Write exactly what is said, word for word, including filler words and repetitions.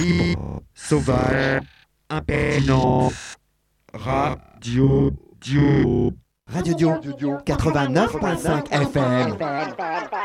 libre, sauvage, impertinent. Radio Dio. Radio Dio, quatre-vingt-neuf virgule cinq F M.